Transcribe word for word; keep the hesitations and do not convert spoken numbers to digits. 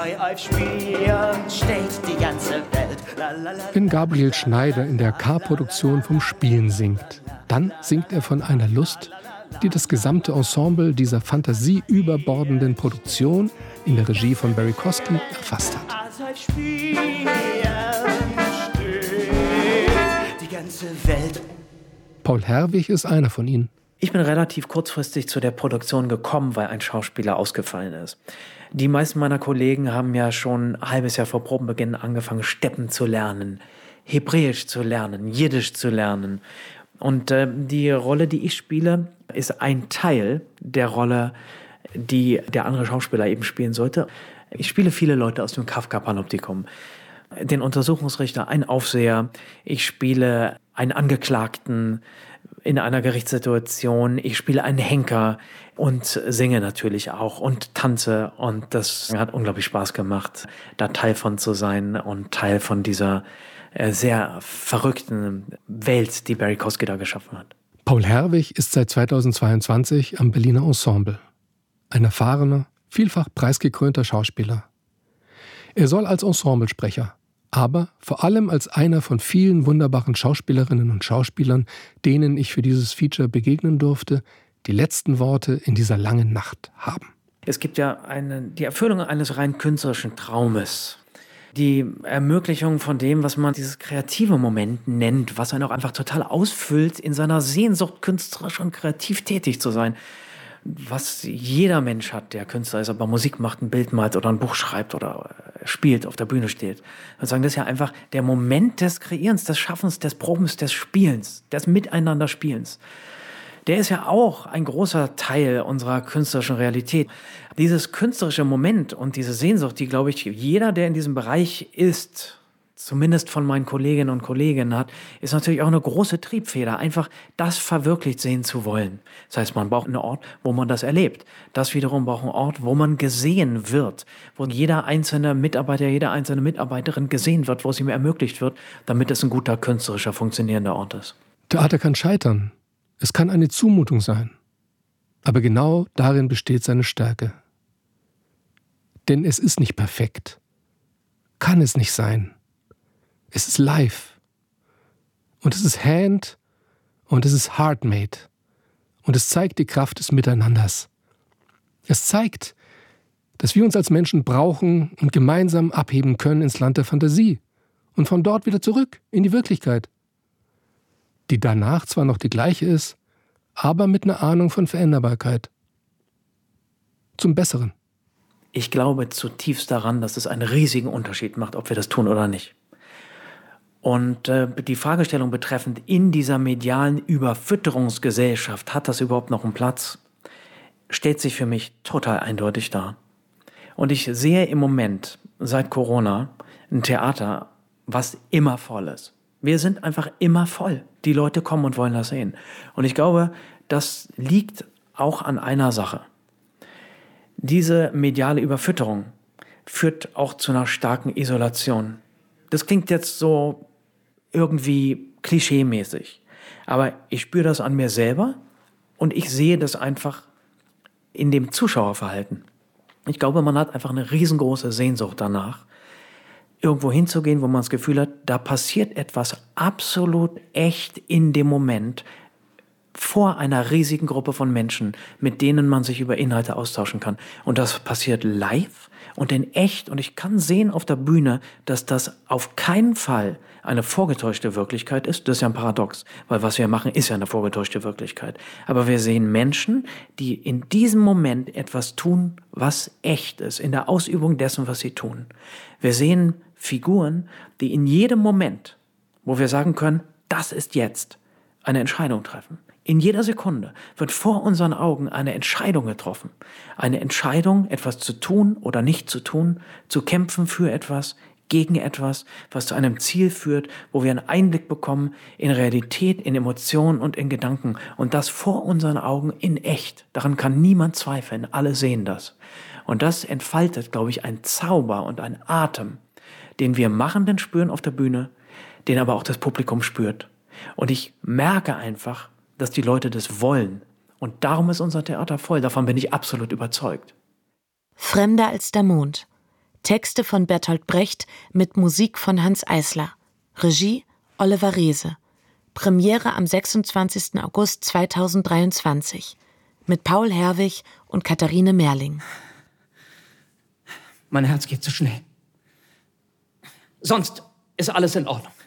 Neu aufspielen steht die ganze Welt. Lalalala. Wenn Gabriel Schneider in der K-Produktion vom Spielen singt, dann singt er von einer Lust, die das gesamte Ensemble dieser fantasieüberbordenden Produktion in der Regie von Barry Kosky erfasst hat. Als aufspielen steht die ganze Welt. Paul Herwig ist einer von ihnen. Ich bin relativ kurzfristig zu der Produktion gekommen, weil ein Schauspieler ausgefallen ist. Die meisten meiner Kollegen haben ja schon ein halbes Jahr vor Probenbeginn angefangen, Steppen zu lernen, Hebräisch zu lernen, Jiddisch zu lernen. Und äh, die Rolle, die ich spiele, ist ein Teil der Rolle, die der andere Schauspieler eben spielen sollte. Ich spiele viele Leute aus dem Kafka-Panoptikum. Den Untersuchungsrichter, einen Aufseher. Ich spiele einen Angeklagten in einer Gerichtssituation. Ich spiele einen Henker und singe natürlich auch und tanze. Und das hat unglaublich Spaß gemacht, da Teil von zu sein und Teil von dieser äh, sehr verrückten Welt, die Barry Kosky da geschaffen hat. Paul Herwig ist seit zweitausendzweiundzwanzig am Berliner Ensemble. Ein erfahrener, vielfach preisgekrönter Schauspieler. Er soll als Ensemblesprecher, aber vor allem als einer von vielen wunderbaren Schauspielerinnen und Schauspielern, denen ich für dieses Feature begegnen durfte, die letzten Worte in dieser langen Nacht haben. Es gibt ja eine, die Erfüllung eines rein künstlerischen Traumes. Die Ermöglichung von dem, was man dieses kreative Moment nennt, was einen auch einfach total ausfüllt in seiner Sehnsucht, künstlerisch und kreativ tätig zu sein. Was jeder Mensch hat, der Künstler ist, ob er Musik macht, ein Bild malt oder ein Buch schreibt oder spielt, auf der Bühne steht. Und sagen, das ist ja einfach der Moment des Kreierens, des Schaffens, des Probens, des Spielens, des Miteinanderspielens. Der ist ja auch ein großer Teil unserer künstlerischen Realität. Dieses künstlerische Moment und diese Sehnsucht, die, glaube ich, jeder, der in diesem Bereich ist, zumindest von meinen Kolleginnen und Kollegen hat, ist natürlich auch eine große Triebfeder, einfach das verwirklicht sehen zu wollen. Das heißt, man braucht einen Ort, wo man das erlebt. Das wiederum braucht einen Ort, wo man gesehen wird, wo jeder einzelne Mitarbeiter, jede einzelne Mitarbeiterin gesehen wird, wo es ihm ermöglicht wird, damit es ein guter, künstlerischer, funktionierender Ort ist. Theater kann scheitern. Es kann eine Zumutung sein. Aber genau darin besteht seine Stärke. Denn es ist nicht perfekt. Kann es nicht sein. Es ist live. Und es ist hand und es ist heart-made. Und es zeigt die Kraft des Miteinanders. Es zeigt, dass wir uns als Menschen brauchen und gemeinsam abheben können ins Land der Fantasie und von dort wieder zurück in die Wirklichkeit, die danach zwar noch die gleiche ist, aber mit einer Ahnung von Veränderbarkeit. Zum Besseren. Ich glaube zutiefst daran, dass es einen riesigen Unterschied macht, ob wir das tun oder nicht. Und äh, die Fragestellung betreffend in dieser medialen Überfütterungsgesellschaft, hat das überhaupt noch einen Platz, stellt sich für mich total eindeutig dar. Und ich sehe im Moment, seit Corona, ein Theater, was immer voll ist. Wir sind einfach immer voll. Die Leute kommen und wollen das sehen. Und ich glaube, das liegt auch an einer Sache. Diese mediale Überfütterung führt auch zu einer starken Isolation. Das klingt jetzt so irgendwie klischeemäßig. Aber ich spüre das an mir selber und ich sehe das einfach in dem Zuschauerverhalten. Ich glaube, man hat einfach eine riesengroße Sehnsucht danach, irgendwo hinzugehen, wo man das Gefühl hat, da passiert etwas absolut echt in dem Moment vor einer riesigen Gruppe von Menschen, mit denen man sich über Inhalte austauschen kann. Und das passiert live und in echt. Und ich kann sehen auf der Bühne, dass das auf keinen Fall eine vorgetäuschte Wirklichkeit ist. Das ist ja ein Paradox, weil was wir machen, ist ja eine vorgetäuschte Wirklichkeit. Aber wir sehen Menschen, die in diesem Moment etwas tun, was echt ist, in der Ausübung dessen, was sie tun. Wir sehen Figuren, die in jedem Moment, wo wir sagen können, das ist jetzt, eine Entscheidung treffen. In jeder Sekunde wird vor unseren Augen eine Entscheidung getroffen. Eine Entscheidung, etwas zu tun oder nicht zu tun, zu kämpfen für etwas, gegen etwas, was zu einem Ziel führt, wo wir einen Einblick bekommen in Realität, in Emotionen und in Gedanken. Und das vor unseren Augen in echt. Daran kann niemand zweifeln. Alle sehen das. Und das entfaltet, glaube ich, ein Zauber und ein Atem, den wir Machenden spüren auf der Bühne, den aber auch das Publikum spürt. Und ich merke einfach, dass die Leute das wollen. Und darum ist unser Theater voll. Davon bin ich absolut überzeugt. Fremder als der Mond. Texte von Bertolt Brecht mit Musik von Hanns Eisler. Regie Oliver Reese. Premiere am sechsundzwanzigsten August zweitausenddreiundzwanzig. Mit Paul Herwig und Katharine Merling. Mein Herz geht zu schnell. Sonst ist alles in Ordnung.